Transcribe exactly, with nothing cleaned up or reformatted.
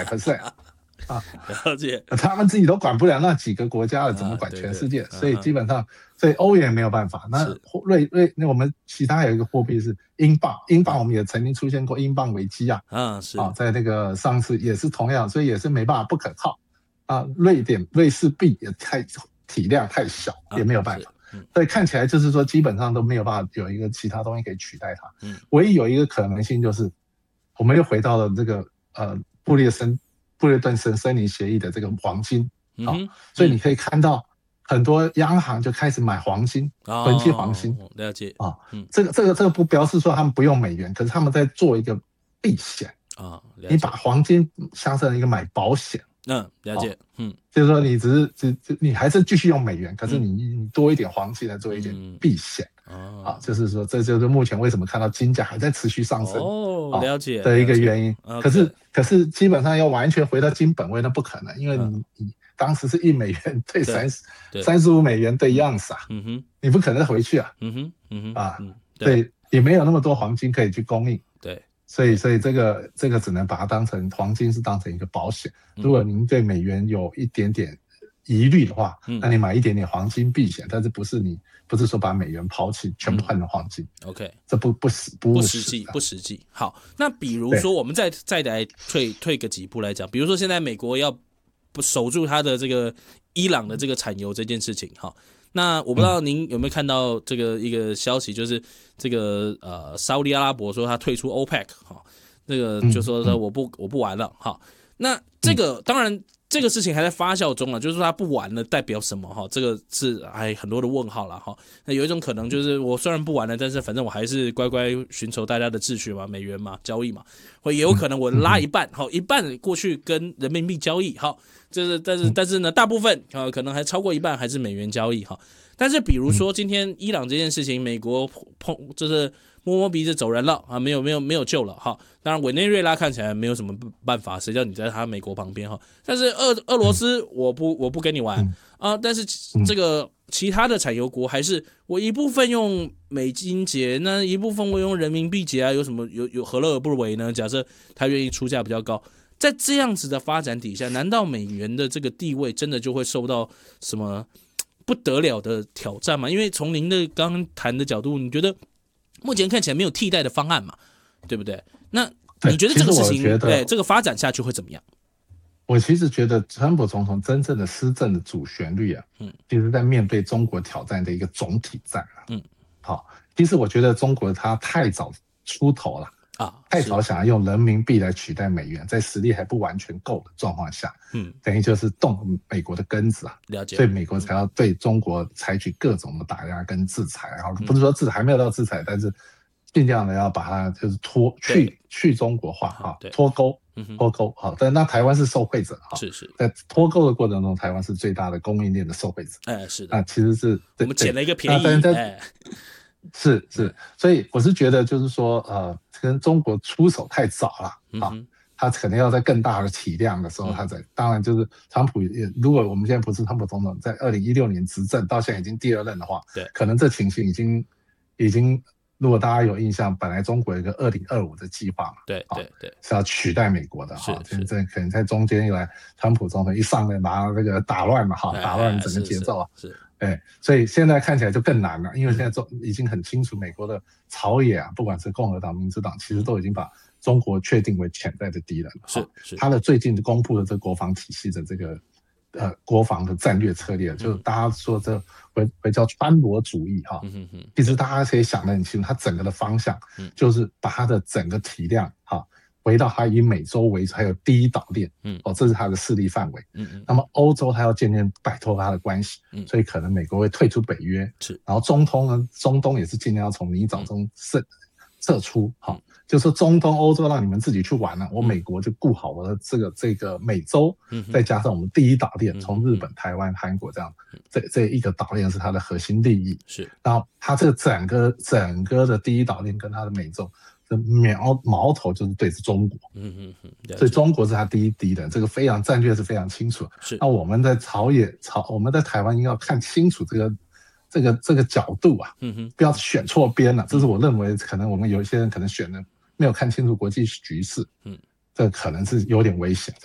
percent 啊， 了解， 他们自己都管不了那几个国家了，怎么管全世界？啊、对对所以基本上，所以欧元没有办法。那瑞瑞，那我们其他有一个货币是英镑，英镑我们也曾经出现过英镑危机啊， 啊是啊，在那个上次也是同样，所以也是没办法，不可靠啊。瑞典瑞士币也太体量太小，也没有办法。嗯、所以看起来就是说，基本上都没有办法有一个其他东西可以取代它。嗯，唯一有一个可能性就是，我们又回到了这个呃布列森。布列顿森森林协议的这个黄金，好、嗯，所以你可以看到很多央行就开始买黄金，囤积黄金， 哦、了解啊、嗯，这个这个这个不表示说他们不用美元，可是他们在做一个避险啊， 你把黄金想成一个买保险， 嗯，了解，嗯， 就是说你只是只你还是继续用美元，可是你你多一点黄金来做一点避险。嗯啊，就是说，这就是目前为什么看到金价还在持续上升哦，了解的一个原因。可是， okay. 可是基本上要完全回到金本位，那不可能，因为你、嗯、你当时是一美元兑三十三十五美元兑样子啊， 嗯哼， 你不可能回去啊， 嗯哼，嗯哼， 啊， 嗯对，也没有那么多黄金可以去供应， 对， 所以，所以这个这个只能把它当成黄金是当成一个保险。如果您对美元有一点点疑虑的话，嗯、那你买一点点黄金避险，但是不是你不是说把美元抛弃，全部换成黄金、 嗯、？OK， 这不不实不不实际，不实际。好，那比如说我们再再来退退个几步来讲，比如说现在美国要不守住它的这个伊朗的这个产油这件事情，哈，那我不知道您有没有看到这个一个消息，就是这个呃沙烏地阿拉伯说他退出 OPEC， 哈，这个就说说我不我不玩了，哈，那这个当然。这个事情还在发酵中啊，就是说它不玩了代表什么哈？这个是还很多的问号了哈。那有一种可能就是我虽然不玩了，但是反正我还是乖乖寻求大家的秩序嘛，美元嘛，交易嘛，或也有可能我拉一半，好一半过去跟人民币交易，好，就是但是但是呢，大部分啊可能还超过一半还是美元交易哈。但是比如说今天伊朗这件事情，美国碰就是摸摸鼻子走人了啊，没有没有没有救了哈。当然委内瑞拉看起来没有什么办法，谁叫你在他美国旁边哈。但是俄俄罗斯我不我不跟你玩啊，但是这个其他的产油国还是我一部分用美金结，那一部分我用人民币结啊，有什么有有何乐而不为呢？假设他愿意出价比较高，在这样子的发展底下，难道美元的这个地位真的就会受到什么不得了的挑战吗？因为从您的刚刚谈的角度，你觉得目前看起来没有替代的方案嘛，对不对？那你觉得这个事情对这个发展下去会怎么样？ 我其实觉得川普总统真正的施政的主旋律啊，嗯，其实在面对中国挑战的一个总体战啊，嗯，好，其实我觉得中国他太早出头了。啊，太早想要用人民币来取代美元，在实力还不完全够的状况下，嗯，等于就是动美国的根子啊， 了解， 所以美国才要对中国采取各种的打压跟制裁，然后不是说制裁还没有到制裁，但是尽量的要把它就是脱去去中国化啊，脱钩，脱钩好，但那台湾是受惠者哈， 是是， 在脱钩的过程中，台湾是最大的供应链的受惠者， 哎，是的， 啊，其实是我们捡了一个便宜，哎。 是是，所以我是觉得就是说，呃，跟中国出手太早了啊，嗯、他可能要在更大的体量的时候，他在、嗯、当然就是川普也，如果我们现在不是川普总统在二零一六年执政到现在已经第二任的话， 对， 可能这情形已经已经，如果大家有印象，本来中国有一个二零二五的计划嘛， 对对对， 是要取代美国的哈， 是这可能在中间一来，川普总统一上任把这个打乱了哈，打乱整个节奏啊， 是。是是哎，所以现在看起来就更难了，因为现在中已经很清楚，美国的朝野啊，不管是共和党、民主党，其实都已经把中国确定为潜在的敌人。 是是， 他的最近公布的这国防体系的这个呃国防的战略策略，就是大家说这会会叫川罗主义哈。嗯嗯，其实大家可以想得很清楚，它整个的方向就是把它的整个体量哈。回到它以美洲为主，还有第一岛链，嗯，哦，这是它的势力范围，嗯嗯。那么欧洲它要渐渐摆脱它的关系，嗯，所以可能美国会退出北约， 是。 然后中东呢，中东也是尽量要从泥沼中撤撤出，好，就说中东、欧洲让你们自己去玩了，我美国就顾好我的这个这个美洲，嗯，再加上我们第一岛链，从日本、台湾、韩国这样，这这一个岛链是它的核心利益， 是。 然后它这个整个整个的第一岛链跟它的美洲。苗矛头就是对着中国，嗯嗯嗯，所以中国是他第一敌人，这个非常战略是非常清楚。 是， 那我们在朝野朝我们在台湾应该要看清楚这个这个这个角度啊，嗯哼，不要选错边了。这是我认为可能我们有一些人可能选的没有看清楚国际局势，嗯，这可能是有点危险。